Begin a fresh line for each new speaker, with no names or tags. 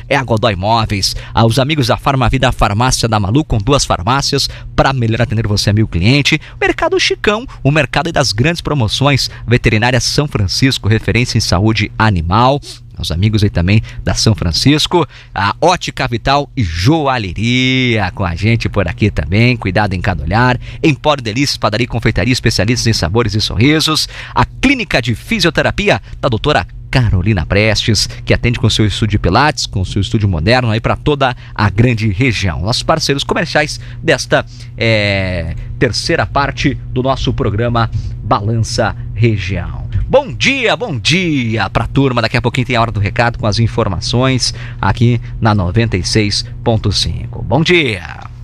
é a Godoy Imóveis. Aos amigos da Farmavida, a farmácia da Malu, com 2 farmácias para melhor atender você, amigo cliente. Mercado Chicão, o mercado das grandes promoções. Veterinária São Francisco, referência em saúde animal. Os amigos aí também da São Francisco, a Ótica Vital e Joalheria com a gente por aqui também, cuidado em cada olhar. Empório Delícias, padaria e confeitaria, especialistas em sabores e sorrisos. A Clínica de Fisioterapia da doutora Carolina Prestes, que atende com seu estúdio de Pilates, com seu estúdio moderno aí para toda a grande região. Nossos parceiros comerciais desta terceira parte do nosso programa Balança Região. Bom dia pra turma. Daqui a pouquinho tem a hora do recado com as informações aqui na 96.5. Bom dia.